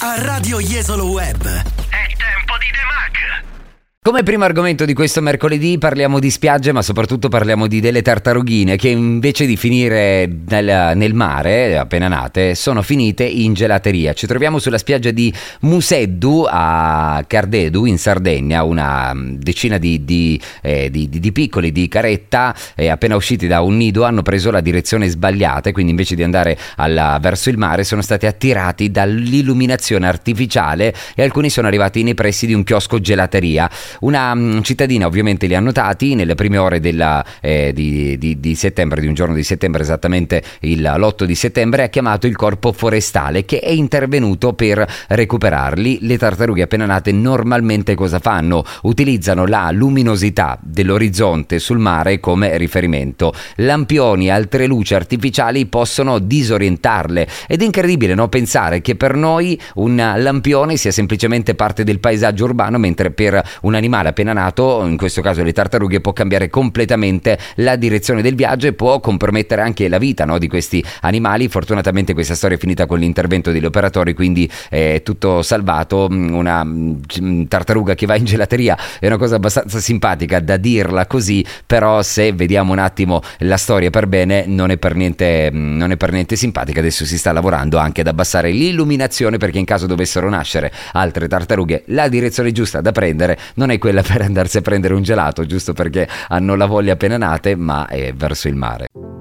a Radio Jesolo Web. È tempo di The Mac. Come primo argomento di questo mercoledì parliamo di spiagge, ma soprattutto parliamo di delle tartarughine che invece di finire nel mare, appena nate, sono finite in gelateria. Ci troviamo sulla spiaggia di Museddu a Cardedu in Sardegna, una decina di piccoli di caretta appena usciti da un nido hanno preso la direzione sbagliata e quindi invece di andare verso il mare sono stati attirati dall'illuminazione artificiale e alcuni sono arrivati nei pressi di un chiosco gelateria. Una cittadina ovviamente li ha notati nelle prime ore di settembre, di un giorno di settembre, esattamente l'8 di settembre, ha chiamato il corpo forestale che è intervenuto per recuperarli. Le tartarughe appena nate normalmente cosa fanno? Utilizzano la luminosità dell'orizzonte sul mare come riferimento. Lampioni e altre luci artificiali possono disorientarle ed è incredibile, no? Pensare che per noi un lampione sia semplicemente parte del paesaggio urbano, mentre per un animale appena nato, in questo caso le tartarughe, può cambiare completamente la direzione del viaggio e può compromettere anche la vita, no, di questi animali. Fortunatamente questa storia è finita con l'intervento degli operatori, quindi è tutto salvato. Una tartaruga che va in gelateria è una cosa abbastanza simpatica da dirla così, però se vediamo un attimo la storia per bene non è per niente simpatica. Adesso si sta lavorando anche ad abbassare l'illuminazione, perché in caso dovessero nascere altre tartarughe la direzione giusta da prendere non è quella per andarsi a prendere un gelato giusto perché hanno la voglia appena nate, ma è verso il mare.